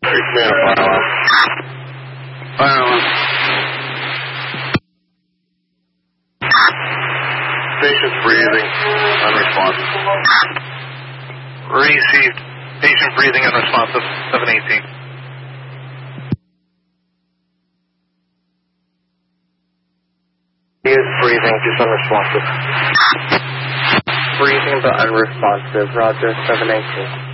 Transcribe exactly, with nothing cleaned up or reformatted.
Man, fire alarm. Fire alarm. Patient breathing, unresponsive. Received. Patient breathing unresponsive, seven eighteen. He is breathing, just unresponsive. Breathing but unresponsive, Roger, seven eighteen.